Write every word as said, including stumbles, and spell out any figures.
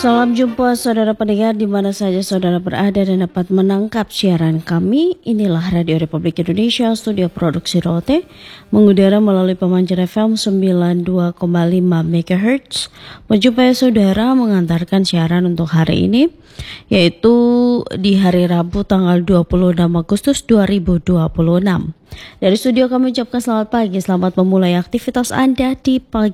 Salam jumpa saudara pendengar di mana saja saudara berada dan dapat menangkap siaran kami. Inilah Radio Republik Indonesia, studio produksi Rote, mengudara melalui pemancar F M sembilan puluh dua koma lima megahertz. Menjumpai saudara mengantarkan siaran untuk hari ini, yaitu di hari Rabu tanggal dua puluh enam Agustus dua ribu dua puluh enam. Dari studio kami ucapkan selamat pagi, selamat memulai aktivitas Anda di pagi